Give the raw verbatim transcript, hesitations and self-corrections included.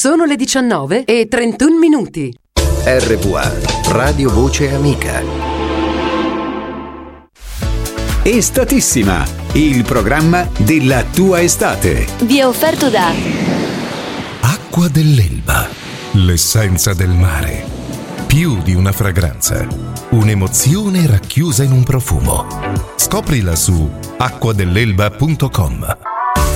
Sono le diciannove e trentuno minuti. R V A, Radio Voce Amica. Estatissima, il programma della tua estate. Vi è offerto da Acqua dell'Elba, l'essenza del mare. Più di una fragranza, un'emozione racchiusa in un profumo. Scoprila su acqua dell'elba punto com.